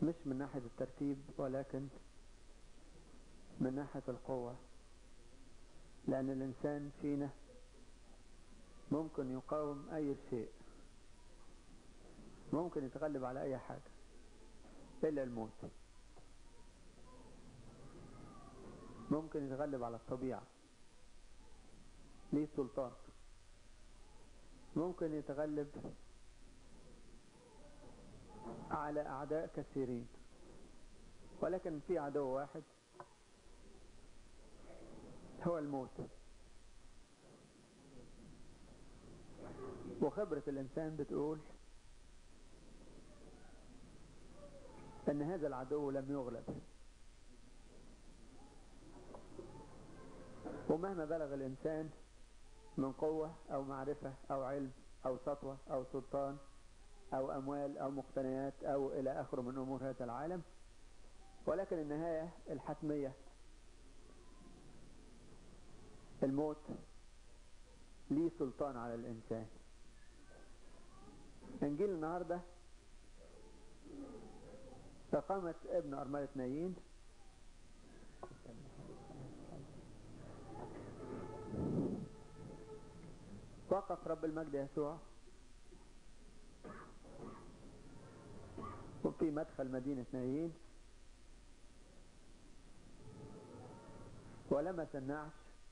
مش من ناحية الترتيب ولكن من ناحية القوة، لأن الإنسان فينا ممكن يقاوم أي شيء، ممكن يتغلب على أي حاجة إلا الموت. ممكن يتغلب على الطبيعة، ليه سلطان. ممكن يتغلب على أعداء كثيرين، ولكن في عدو واحد هو الموت. وخبرة الإنسان بتقول أن هذا العدو لم يغلب، ومهما بلغ الإنسان من قوة أو معرفة أو علم أو سطوة أو سلطان أو أموال أو مقتنيات أو إلى آخره من أمور هذا العالم، ولكن النهاية الحتمية الموت ليه سلطان على الإنسان. إنجيل النهاردة فقامت ابن أرملة نايين وقف رب المجد يسوع وفي مدخل مدينة نايين ولمس النعش،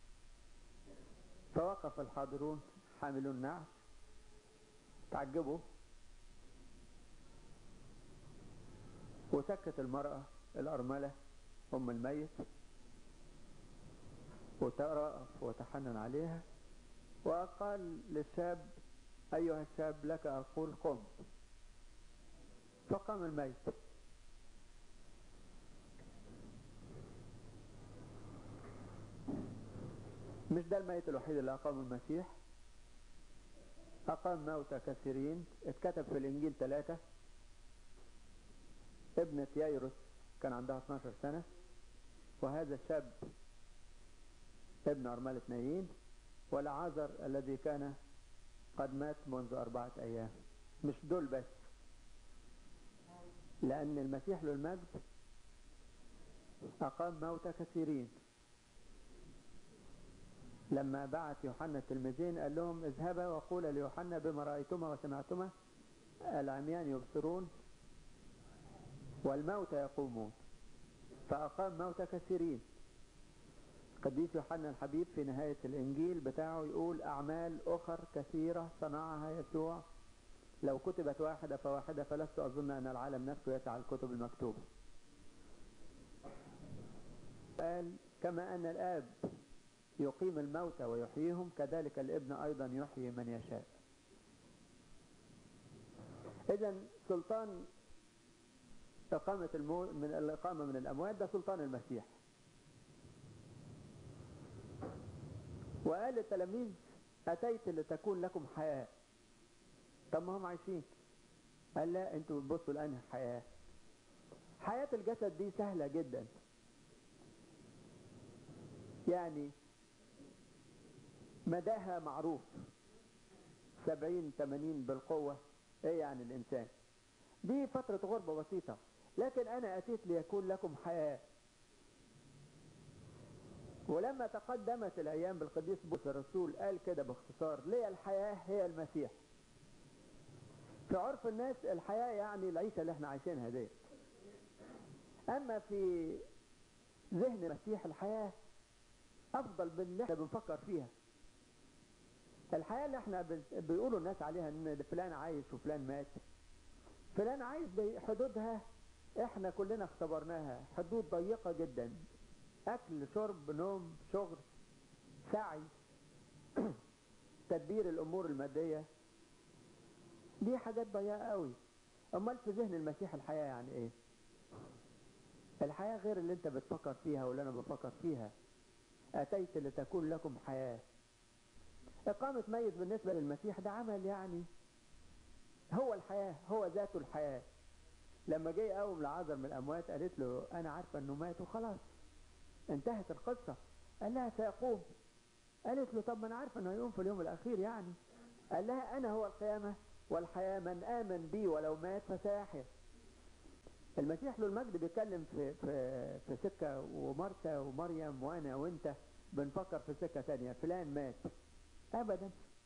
فوقف الحاضرون حاملون النعش تعجبوا، وسكت المرأة الأرملة أم الميت وترأف وتحنن عليها وقال للشاب: أيها الشاب لك أقول قم. فقام الميت. مش ده الميت الوحيد اللي أقام المسيح، أقام موتى كثيرين. اتكتب في الإنجيل 3: ابنة يايروس كان عندها 12 سنة، وهذا الشاب ابن أرملة نايين، والعازر الذي كان قد مات منذ 4 أيام. مش دول بس، لأن المسيح له المجد أقام موتى كثيرين. لما بعت يوحنا التلميذين قال لهم: اذهبا وقولا ليوحنا بما رأيتما وسمعتما، العميان يبصرون والموتى يقومون. فأقام موتى كثيرين. قديس يوحنا الحبيب في نهاية الإنجيل بتاعه يقول: أعمال أخر كثيرة صنعها يسوع، لو كتبت واحدة فواحدة فلست أظن أن العالم نفسه يسعى الكتب المكتوبة. قال: كما أن الآب يقيم الموتى ويحييهم، كذلك الابن أيضا يحيي من يشاء. إذن سلطان إقامة من الإقامة من الأموات ده سلطان المسيح. وقال للتلاميذ: أتيت لتكون لكم حياة. طب ما هم عايشين. قال: لا، أنتوا بتبصوا لأنهي حياة؟ حياة الجسد دي سهلة جدا، يعني مداها معروف، 70-80 بالقوة. ايه يعني الإنسان؟ دي فترة غربة بسيطة. لكن أنا أتيت ليكون لكم حياة. ولما تقدمت الأيام بالقديس بولس الرسول قال كده باختصار: ليه الحياة هي المسيح. في عرف الناس الحياة يعني العيشة اللي احنا عايشينها دي، أما في ذهن المسيح الحياة أفضل من اللي احنا بنفكر فيها. الحياة اللي احنا بيقولوا الناس عليها ان فلان عايش وفلان مات، فلان عايش بحدودها احنا كلنا اختبرناها، حدود ضيقة جدا: اكل، شرب، نوم، شغل، سعي، تدبير الامور المادية. دي حاجات ضيقة قوي. امال في ذهن المسيح الحياة يعني ايه؟ الحياة غير اللي انت بتفكر فيها واللي انا بفكر فيها. اتيت لتكون لكم حياة. اقامة ميت بالنسبة للمسيح ده عمل يعني هو الحياة، هو ذاته الحياة. لما جاي يقوم لعازر من الأموات قالت له: أنا عارفة أنه مات وخلاص انتهت القصة. قال لها: سيقوم. قالت له: طب ما أنا عارفة أنه يقوم في اليوم الأخير يعني. قال لها: أنا هو القيامة والحياة، من آمن بي ولو مات فسيحيا. المسيح له المجد بيتكلم في سكة، ومرتا ومريم وانا وانت بنفكر في سكة تانية، فلان مات. ابدا.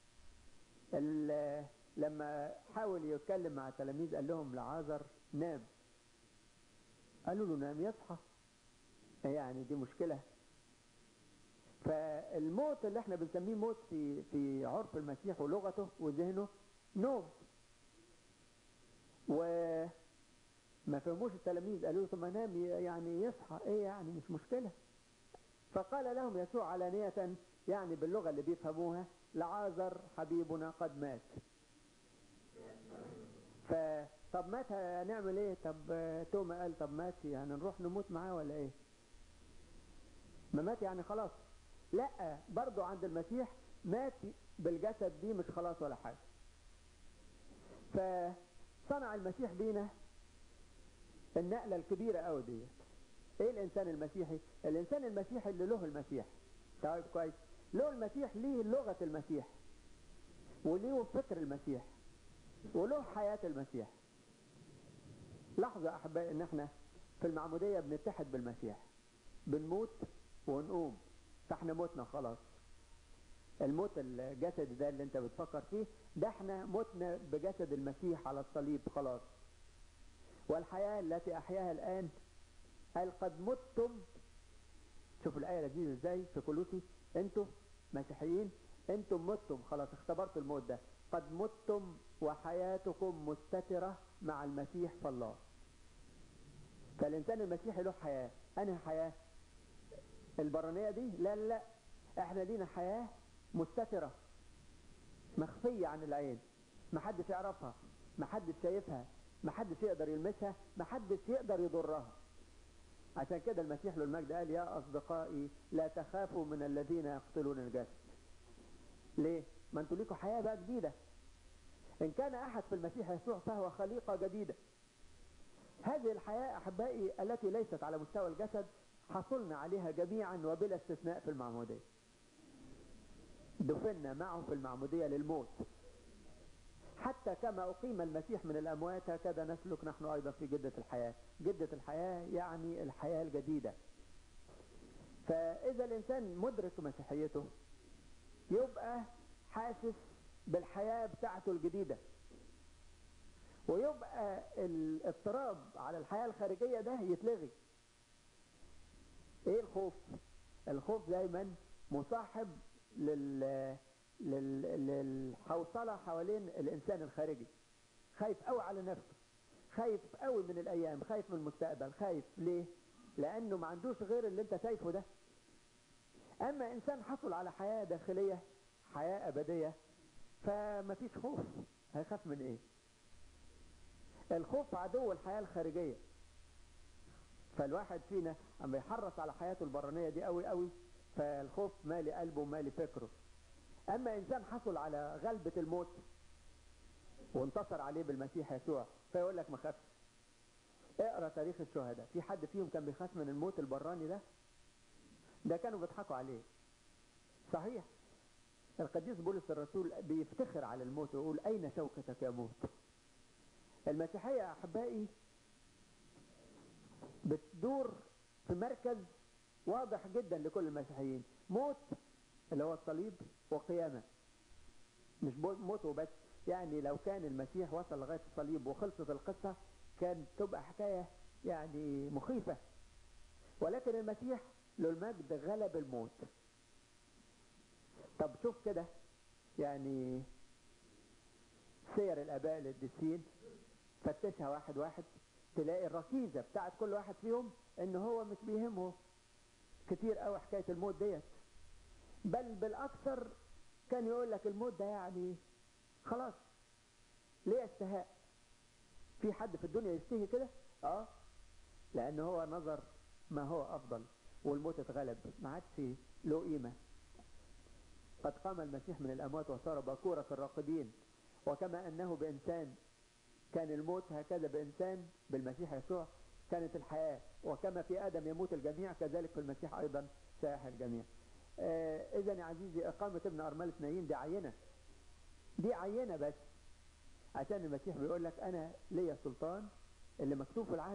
لما حاول يتكلم مع التلاميذ قال لهم لعازر نام. قالوا له نام يصحى، يعني دي مشكلة. فالموت اللي احنا بنسميه موت في عرف المسيح ولغته وذهنه نوم. وما فهموش التلاميذ، قالوا له طب ما نام يعني يصحى ايه يعني مش مشكلة. فقال لهم يسوع علانية، يعني باللغة اللي بيفهموها، لعازر حبيبنا قد مات. فطب مات هنعمل ايه؟ طب توما قال طب مات يعني نروح نموت معاه ولا ايه؟ ما مات يعني خلاص. لا، برضو عند المسيح مات بالجسد دي مش خلاص ولا حاجة. فصنع المسيح بينا النقلة الكبيرة قوي دي. ايه الانسان المسيحي؟ الانسان المسيحي اللي له المسيح. طيب كويس، له المسيح، ليه لغة المسيح، وليه فكر المسيح، وله حياة المسيح. لاحظوا احبائي ان احنا في المعمودية بنتحد بالمسيح، بنموت ونقوم. فاحنا متنا خلاص. الموت الجسدي ده اللي انت بتفكر فيه ده احنا متنا بجسد المسيح على الصليب خلاص. والحياة التي احياها الان قال قد متم. شوفوا الآية لذيذة ازاي في كولوسي، انتوا مسيحيين انتم متم خلاص، اختبرتوا الموت ده. قد متم وحياتكم مستترة مع المسيح في الله. فالإنسان المسيحي له حياة. أنهي حياة؟ البرانية دي؟ لا لا لا، احنا لينا حياة مستترة مخفية عن العين، محدش يعرفها، محدش شايفها، محدش يقدر يلمسها، محدش يقدر يضرها. عشان كده المسيح له المجد قال يا أصدقائي لا تخافوا من الذين يقتلون الجسد. ليه؟ ما انتوا ليكوا حياة بقى جديدة. إن كان أحد في المسيح يسوع فهو خليقة جديدة. هذه الحياة أحبائي التي ليست على مستوى الجسد حصلنا عليها جميعا وبلا استثناء في المعمودية. دفنا معه في المعمودية للموت، حتى كما أقيم المسيح من الأموات هكذا نسلك نحن أيضا في جدة الحياة. جدة الحياة يعني الحياة الجديدة. فإذا الإنسان مدرك مسيحيته يبقى حاسس بالحياة بتاعته الجديدة، ويبقى الاضطراب على الحياة الخارجية ده يتلغي. ايه الخوف؟ الخوف دايما مصاحب للحوصلة حوالين الإنسان الخارجي. خايف قوي على نفسه، خايف قوي من الأيام، خايف من المستقبل. خايف ليه؟ لأنه ما عندوش غير اللي انت شايفه ده. أما إنسان حصل على حياة داخلية، حياة أبدية، فما فيش خوف. هيخاف من ايه؟ الخوف عدو الحياة الخارجية. فالواحد فينا اما يحرص على حياته البرانية دي قوي قوي، فالخوف مالي قلبه ومالي فكره. اما انسان حصل على غلبة الموت وانتصر عليه بالمسيح يسوع فيقول لك ما خافش. اقرا تاريخ الشهداء، في حد فيهم كان بيخاف من الموت البراني ده؟ ده كانوا بيضحكوا عليه. صحيح القديس بولس الرسول بيفتخر على الموت ويقول اين شوكتك يا موت. المسيحية احبائي بتدور في مركز واضح جدا لكل المسيحيين، موت اللي هو الصليب وقيامة. مش موت وبس، يعني لو كان المسيح وصل لغاية الصليب وخلصت القصة كانت تبقى حكاية يعني مخيفة. ولكن المسيح له المجد غلب الموت. طب شوف كده يعني سير الآباء القديسين، فتشها واحد واحد تلاقي الركيزة بتاعت كل واحد فيهم ان هو مش بيهمه كتير قوي حكاية الموت ديت. بل بالاكثر كان يقول لك الموت ده يعني خلاص ليه استهاء. في حد في الدنيا يستهي كده؟ لان هو نظر ما هو افضل والموت اتغلب، ما عادش له قيمة. قد قام المسيح من الاموات وصار باكورة الراقدين. وكما انه بانسان كان الموت هكذا بإنسان بالمسيح يسوع كانت الحياة. وكما في آدم يموت الجميع كذلك في المسيح أيضا سيحيا الجميع. إذا يا عزيزي إقامة ابن أرملة نايين دي عينة بس، عشان المسيح بيقول لك أنا ليا سلطان اللي مكتوب في العهد